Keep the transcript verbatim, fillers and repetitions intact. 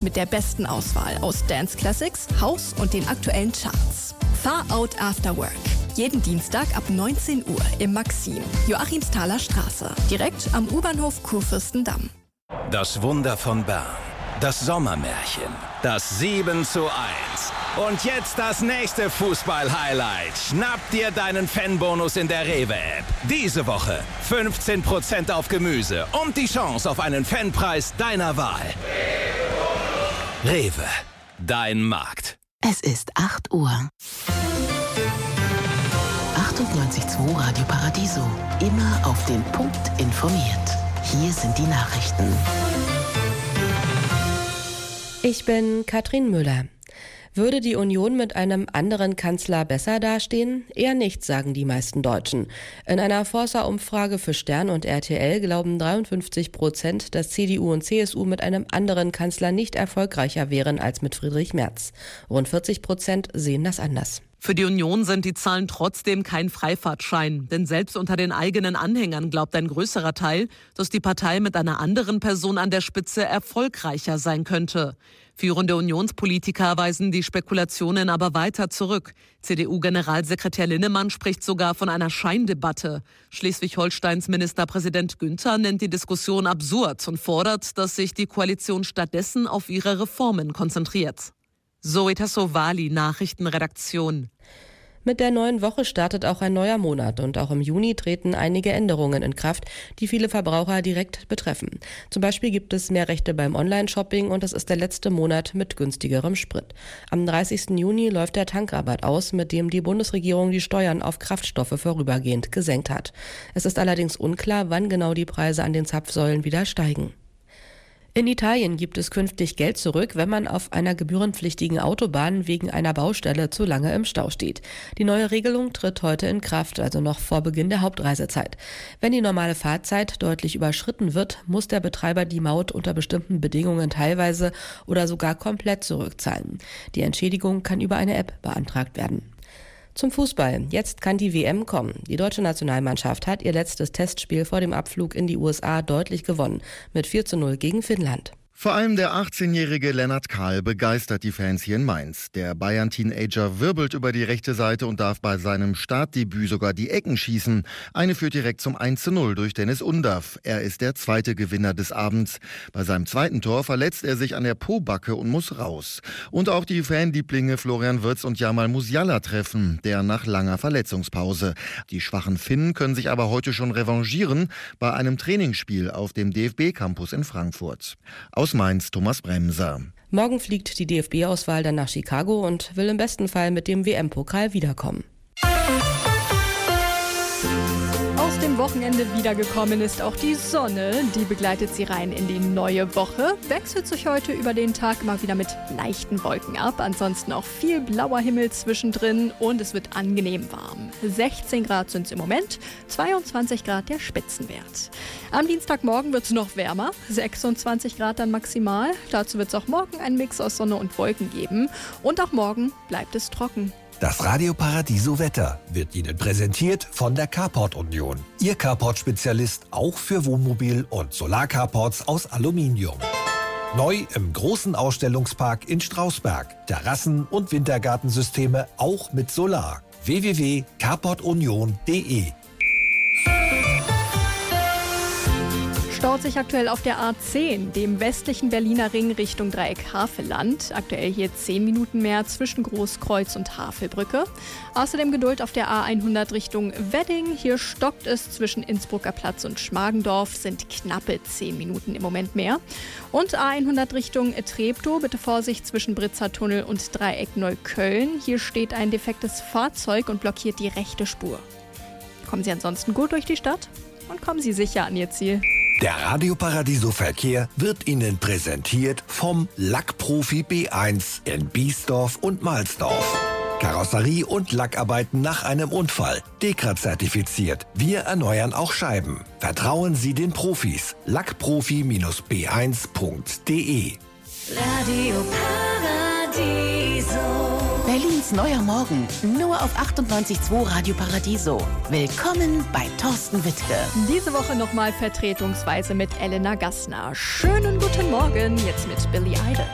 mit der besten Auswahl aus Dance Classics, House und den aktuellen Charts. Far Out After Work. Jeden Dienstag ab neunzehn Uhr im Maxim, Joachimsthaler Straße, direkt am U-Bahnhof Kurfürstendamm. Das Wunder von Bern, das Sommermärchen, das sieben zu eins. Und jetzt das nächste Fußball-Highlight. Schnapp dir deinen Fanbonus in der Rewe-App. Diese Woche fünfzehn Prozent auf Gemüse und die Chance auf einen Fanpreis deiner Wahl. Rewe, dein Markt. Es ist acht Uhr. achtundneunzig Komma zwei Radio Paradiso. Immer auf den Punkt informiert. Hier sind die Nachrichten. Ich bin Katrin Müller. Würde die Union mit einem anderen Kanzler besser dastehen? Eher nicht, sagen die meisten Deutschen. In einer Forsa-Umfrage für Stern und R T L glauben dreiundfünfzig Prozent, dass C D U und C S U mit einem anderen Kanzler nicht erfolgreicher wären als mit Friedrich Merz. Rund vierzig Prozent sehen das anders. Für die Union sind die Zahlen trotzdem kein Freifahrtschein. Denn selbst unter den eigenen Anhängern glaubt ein größerer Teil, dass die Partei mit einer anderen Person an der Spitze erfolgreicher sein könnte. Führende Unionspolitiker weisen die Spekulationen aber weiter zurück. C D U-Generalsekretär Linnemann spricht sogar von einer Scheindebatte. Schleswig-Holsteins Ministerpräsident Günther nennt die Diskussion absurd und fordert, dass sich die Koalition stattdessen auf ihre Reformen konzentriert. Zoe Tassovali, Nachrichtenredaktion. Mit der neuen Woche startet auch ein neuer Monat und auch im Juni treten einige Änderungen in Kraft, die viele Verbraucher direkt betreffen. Zum Beispiel gibt es mehr Rechte beim Online-Shopping und es ist der letzte Monat mit günstigerem Sprit. Am dreißigsten Juni läuft der Tankrabatt aus, mit dem die Bundesregierung die Steuern auf Kraftstoffe vorübergehend gesenkt hat. Es ist allerdings unklar, wann genau die Preise an den Zapfsäulen wieder steigen. In Italien gibt es künftig Geld zurück, wenn man auf einer gebührenpflichtigen Autobahn wegen einer Baustelle zu lange im Stau steht. Die neue Regelung tritt heute in Kraft, also noch vor Beginn der Hauptreisezeit. Wenn die normale Fahrzeit deutlich überschritten wird, muss der Betreiber die Maut unter bestimmten Bedingungen teilweise oder sogar komplett zurückzahlen. Die Entschädigung kann über eine App beantragt werden. Zum Fußball. Jetzt kann die W M kommen. Die deutsche Nationalmannschaft hat ihr letztes Testspiel vor dem Abflug in die U S A deutlich gewonnen. Mit vier zu null gegen Finnland. Vor allem der achtzehnjährige Lennart Kahl begeistert die Fans hier in Mainz. Der Bayern-Teenager wirbelt über die rechte Seite und darf bei seinem Startdebüt sogar die Ecken schießen. Eine führt direkt zum eins zu null durch Dennis Undav. Er ist der zweite Gewinner des Abends. Bei seinem zweiten Tor verletzt er sich an der Pobacke und muss raus. Und auch die Fanlieblinge Florian Wirtz und Jamal Musiala treffen, der nach langer Verletzungspause. Die schwachen Finnen können sich aber heute schon revanchieren bei einem Trainingsspiel auf dem D F B-Campus in Frankfurt. Aus Mainz, Thomas Bremser. Morgen fliegt die D F B-Auswahl dann nach Chicago und will im besten Fall mit dem W M-Pokal wiederkommen. Aus dem Wochenende wiedergekommen ist auch die Sonne. Die begleitet sie rein in die neue Woche. Wechselt sich heute über den Tag immer wieder mit leichten Wolken ab. Ansonsten auch viel blauer Himmel zwischendrin und es wird angenehm warm. sechzehn Grad sind es im Moment, zweiundzwanzig Grad der Spitzenwert. Am Dienstagmorgen wird es noch wärmer, sechsundzwanzig Grad dann maximal. Dazu wird es auch morgen einen Mix aus Sonne und Wolken geben. Und auch morgen bleibt es trocken. Das Radio Paradiso Wetter wird Ihnen präsentiert von der Carport Union. Ihr Carport-Spezialist auch für Wohnmobil- und Solarcarports aus Aluminium. Neu im großen Ausstellungspark in Strausberg. Terrassen- und Wintergartensysteme auch mit Solar. w w w punkt carport union punkt d e Staut sich aktuell auf der A zehn, dem westlichen Berliner Ring Richtung Dreieck Havelland. Aktuell hier zehn Minuten mehr zwischen Großkreuz und Havelbrücke. Außerdem Geduld auf der A hundert Richtung Wedding. Hier stockt es zwischen Innsbrucker Platz und Schmargendorf, sind knappe zehn Minuten im Moment mehr. Und A hundert Richtung Treptow, bitte Vorsicht zwischen Britzer Tunnel und Dreieck Neukölln. Hier steht ein defektes Fahrzeug und blockiert die rechte Spur. Kommen Sie ansonsten gut durch die Stadt und kommen Sie sicher an Ihr Ziel. Der Radio Paradiso Verkehr wird Ihnen präsentiert vom Lackprofi B eins in Biesdorf und Mahlsdorf. Karosserie und Lackarbeiten nach einem Unfall. Dekra zertifiziert. Wir erneuern auch Scheiben. Vertrauen Sie den Profis. lackprofi B eins punkt d e Radio Paradiso. Berlins neuer Morgen. Nur auf achtundneunzig Komma zwei Radio Paradiso. Willkommen bei Thorsten Wittke. Diese Woche nochmal vertretungsweise mit Elena Gassner. Schönen guten Morgen, jetzt mit Billy Idol.